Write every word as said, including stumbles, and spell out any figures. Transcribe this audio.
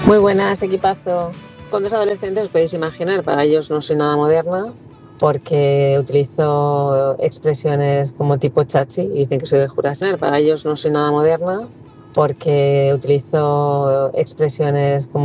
Muy buenas, equipazo. Con dos adolescentes os podéis imaginar, para ellos no soy nada moderna porque utilizo expresiones como tipo chachi y dicen que soy de Jurassic. Para ellos no soy nada moderna porque utilizo expresiones como